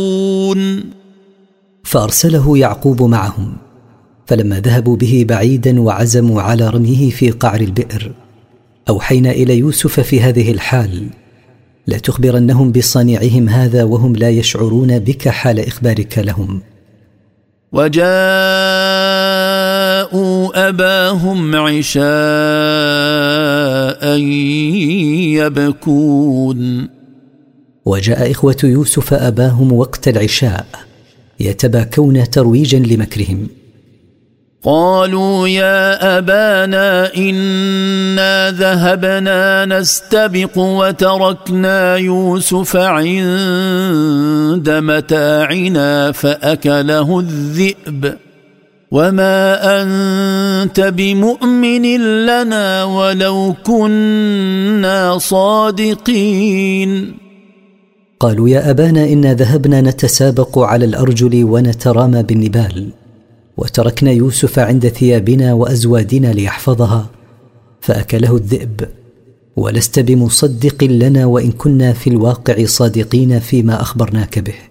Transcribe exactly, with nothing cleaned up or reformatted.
فأرسله يعقوب معهم، فلما ذهبوا به بعيدا وعزموا على رميه في قعر البئر أوحينا إلى يوسف في هذه الحال: لا تخبرنهم بصنيعهم هذا وهم لا يشعرون بك حال إخبارك لهم. وجاءوا أباهم عشاء يبكون. وجاء إخوة يوسف أباهم وقت العشاء يتباكون ترويجا لمكرهم. قالوا يا أبانا إنا ذهبنا نستبق وتركنا يوسف عند متاعنا فأكله الذئب وما أنت بمؤمن لنا ولو كنا صادقين. قالوا يا أبانا إنا ذهبنا نتسابق على الأرجل ونترامى بالنبال وتركنا يوسف عند ثيابنا وأزوادنا ليحفظها فأكله الذئب ولست بمصدق لنا وإن كنا في الواقع صادقين فيما أخبرناك به.